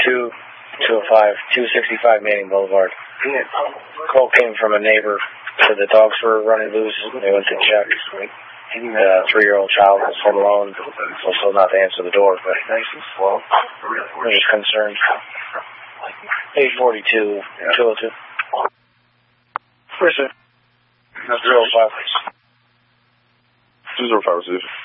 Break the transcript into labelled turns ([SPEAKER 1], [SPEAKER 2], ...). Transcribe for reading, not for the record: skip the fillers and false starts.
[SPEAKER 1] 265 Manning Boulevard. Call came from a neighbor. Said the dogs were running loose. They went to check. The 3-year-old child was home alone. Was told not to answer the door, but they're just concerned. 842, 202. Where's it? 205.
[SPEAKER 2] 205 received.